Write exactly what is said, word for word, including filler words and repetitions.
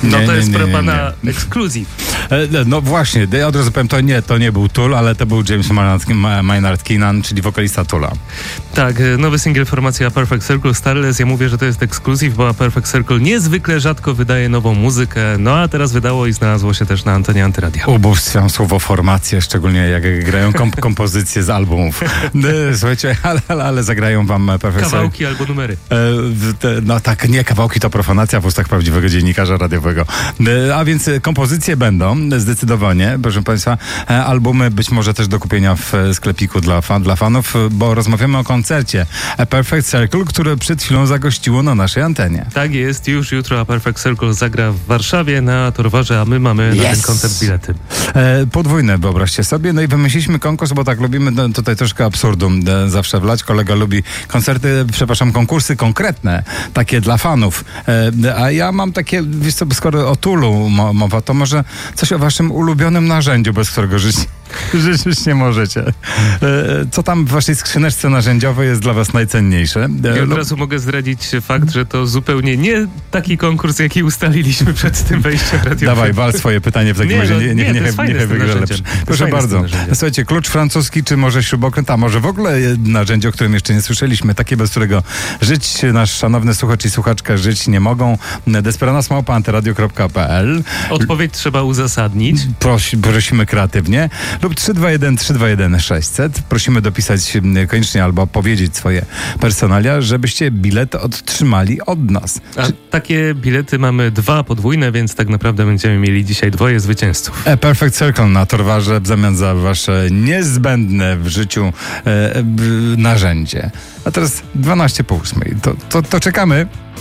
No Nie, to nie, jest nie, nie, pro nie. pana ekskluzyw. E, No właśnie, ja od razu powiem, to nie, to nie był Tool, ale to był James Maynard- Ma- Maynard Keenan, czyli wokalista Toola. Tak, nowy singiel formacja Perfect Circle, Starless. Ja mówię, że to jest ekskluzyw, bo Perfect Circle niezwykle rzadko wydaje nową muzykę. No a teraz wydało i znalazło się też na antenie Antyradia. Ubóstwiam słowo formacje, szczególnie jak grają komp- kompozycje z albumów. E, Słuchajcie, ale, ale, ale zagrają wam Perfect Circle. Kawałki albo numery. E, w te, no tak, nie, kawałki to profanacja w ustach prawdziwego dziennikarza radiowego. E, a więc e, kompozycje będą, zdecydowanie, proszę Państwa, e, albumy być może też do kupienia w e, sklepiku dla, fan, dla fanów, e, bo rozmawiamy o koncercie A Perfect Circle, które przed chwilą zagościło na naszej antenie. Tak jest, już jutro A Perfect Circle zagra w Warszawie na Torwarze, a my mamy na Yes. ten koncert bilety. E, podwójne, wyobraźcie sobie. No i wymyśliliśmy konkurs, bo tak lubimy no, tutaj troszkę absurdum e, zawsze wlać. Kolega lubi koncerty, przepraszam, konkursy konkretne, takie dla fanów. E, a ja mam takie, wiesz co, skoro o Toolu mo- mowa, to może coś o waszym ulubionym narzędziu, bez którego żyć, żyć nie możecie. E, co tam w waszej skrzyneczce narzędziowej jest dla was najcenniejsze? E, I od lub- razu mogę zdradzić fakt, że to zupełnie nie taki konkurs, jaki ustaliliśmy przed tym wejściem radiowym. Dawaj, wal swoje pytanie w takim Nie, razie. no, Nie, nie, nie, to nie, jest fajne niech z tym wygra narzędziem. lepszy. To jest Proszę fajne z tym bardzo. narzędziem. Słuchajcie, klucz francuski, czy może śrubokręt, a może w ogóle narzędzie, o którym jeszcze nie słyszeliśmy, takie, bez którego żyć nasz szanowny słuchacz i słuchaczka żyć nie mogą. Desperana małpa antyradio kropka p l. Odpowiedź trzeba uzasadnić. Prosi, prosimy kreatywnie. Lub trzy dwa jeden trzy dwa jeden sześćset. Prosimy dopisać m, koniecznie albo powiedzieć swoje personalia, żebyście bilet otrzymali od nas. A takie bilety mamy dwa podwójne, więc tak naprawdę będziemy mieli dzisiaj dwoje zwycięzców. A Perfect Circle na Torwarze w zamian za wasze niezbędne w życiu e, e, b- narzędzie. A teraz dwanaście po ósmej. To, to, to czekamy.